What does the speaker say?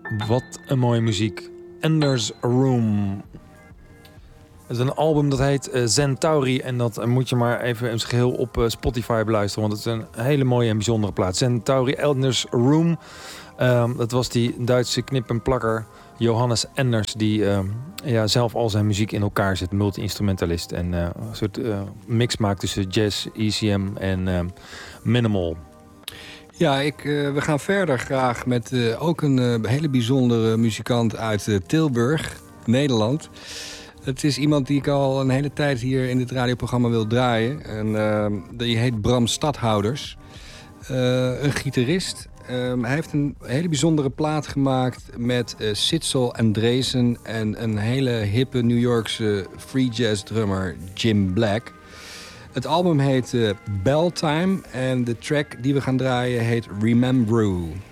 Wat een mooie muziek. Ender's Room. Het is een album dat heet Centauri. En dat moet je maar even in zijn geheel op Spotify beluisteren. Want het is een hele mooie en bijzondere plaat. Centauri, Ender's Room. Dat was die Duitse knip- en plakker Johannes Enders. Die zelf al zijn muziek in elkaar zet. Multi-instrumentalist. En een soort mix maakt tussen jazz, ECM en minimal. Ja, we gaan verder graag met ook een hele bijzondere muzikant uit Tilburg, Nederland. Het is iemand die ik al een hele tijd hier in dit radioprogramma wil draaien. En die heet Bram Stadhouders. Een gitarist. Hij heeft een hele bijzondere plaat gemaakt met Sitzel Andresen en een hele hippe New Yorkse free jazz drummer Jim Black. Het album heet Bell Time en de track die we gaan draaien heet Remember.